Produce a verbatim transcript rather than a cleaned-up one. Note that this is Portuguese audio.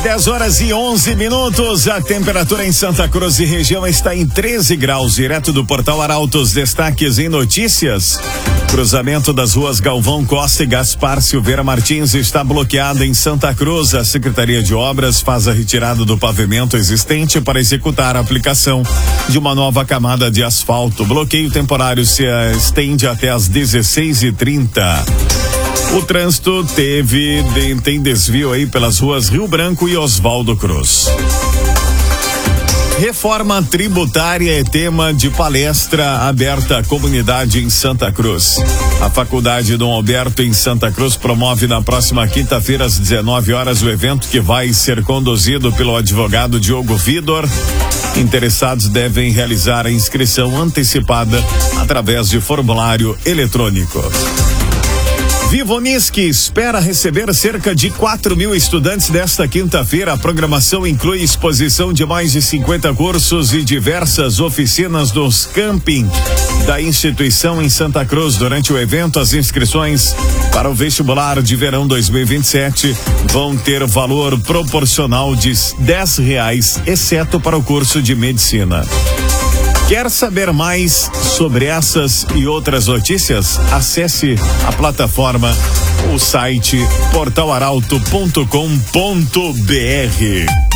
dez horas e onze minutos. A temperatura em Santa Cruz e região está em treze graus. Direto do Portal Arautos, destaques em notícias. Cruzamento das ruas Galvão Costa e Gaspar Silveira Martins está bloqueado em Santa Cruz. A Secretaria de Obras faz a retirada do pavimento existente para executar a aplicação de uma nova camada de asfalto. O bloqueio temporário se estende até às dezesseis e trinta. O trânsito teve, tem desvio aí pelas ruas Rio Branco e Oswaldo Cruz. Reforma tributária é tema de palestra aberta à comunidade em Santa Cruz. A Faculdade Dom Alberto em Santa Cruz promove na próxima quinta-feira às dezenove horas o evento, que vai ser conduzido pelo advogado Diogo Vidor. Interessados devem realizar a inscrição antecipada através de formulário eletrônico. Viva Unisc espera receber cerca de quatro mil estudantes desta quinta-feira. A programação inclui exposição de mais de cinquenta cursos e diversas oficinas nos camping da instituição em Santa Cruz. Durante o evento, as inscrições para o vestibular de verão dois mil e vinte e sete vão ter valor proporcional de dez reais, exceto para o curso de medicina. Quer saber mais sobre essas e outras notícias? Acesse a plataforma, o site portal arauto ponto com ponto br.